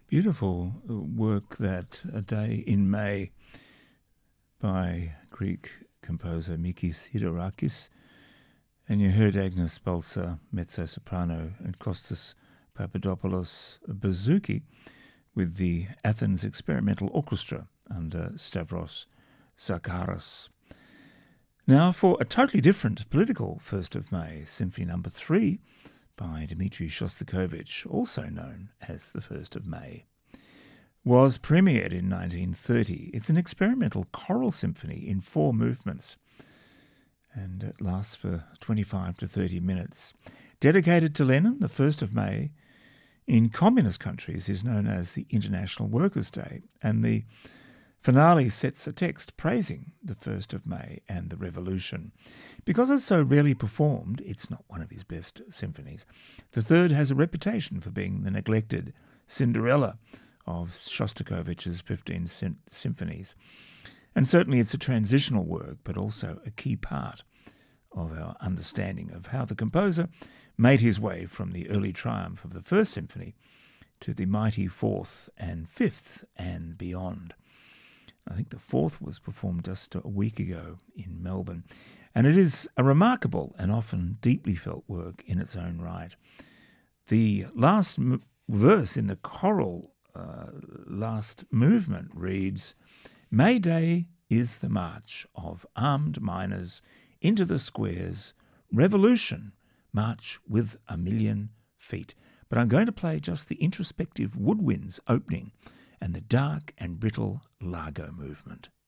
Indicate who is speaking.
Speaker 1: Beautiful work, that A Day in May by Greek composer Mikis Hiderakis. And you heard Agnes Balsa, mezzo-soprano, and Kostas Papadopoulos, bouzouki, with the Athens Experimental Orchestra under Stavros Zakaras. Now for a totally different political 1st of May, Symphony No. 3 by Dmitri Shostakovich, also known as the 1st of May, was premiered in 1930. It's an experimental choral symphony in 4 movements, and it lasts for 25 to 30 minutes. Dedicated to Lenin, the 1st of May in communist countries is known as the International Workers' Day, and the finale sets a text praising the 1st of May and the revolution. Because it's so rarely performed, it's not one of his best symphonies. The third has a reputation for being the neglected Cinderella of Shostakovich's 15 symphonies. And certainly it's a transitional work, but also a key part of our understanding of how the composer made his way from the early triumph of the First Symphony to the mighty 4th and 5th and beyond. I think the 4th was performed just a week ago in Melbourne, and it is a remarkable and often deeply felt work in its own right. The last verse in the choral last movement reads, "May Day is the march of armed miners into the squares, revolution, march with a million feet." But I'm going to play just the introspective woodwinds opening and the dark and brittle largo movement.